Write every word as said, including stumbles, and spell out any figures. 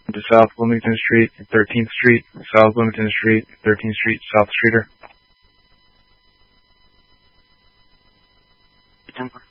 to South Wilmington Street, thirteenth Street, South Wilmington Street, thirteenth Street, South Streeter. Denver.